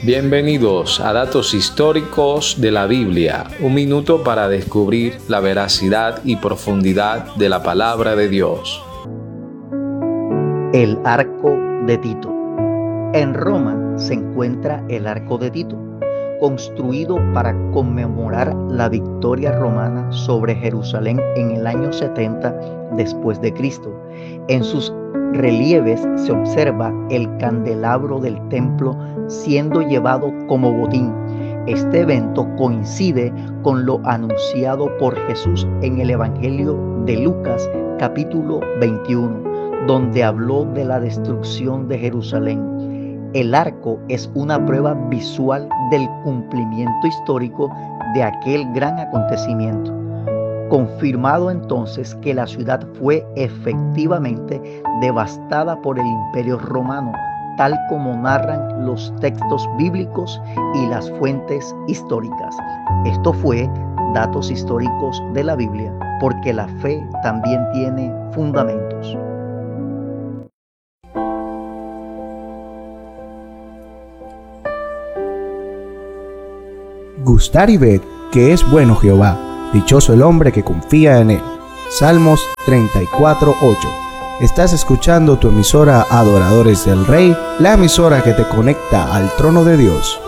Bienvenidos a Datos Históricos de la Biblia, un minuto para descubrir la veracidad y profundidad de la palabra de Dios. El Arco de Tito. En Roma se encuentra el Arco de Tito, construido para conmemorar la victoria romana sobre Jerusalén en el año 70 después de Cristo. En sus relieves se observa el candelabro del templo siendo llevado como botín. Este evento coincide con lo anunciado por Jesús en el Evangelio de Lucas, capítulo 21, donde habló de la destrucción de Jerusalén. El arco es una prueba visual del cumplimiento histórico de aquel gran acontecimiento, confirmado entonces que la ciudad fue efectivamente devastada por el Imperio Romano, tal como narran los textos bíblicos y las fuentes históricas. Esto fue Datos Históricos de la Biblia, porque la fe también tiene fundamentos. Gustar y ver que es bueno Jehová, dichoso el hombre que confía en él. Salmos 34:8. Estás escuchando tu emisora Adoradores del Rey, la emisora que te conecta al trono de Dios.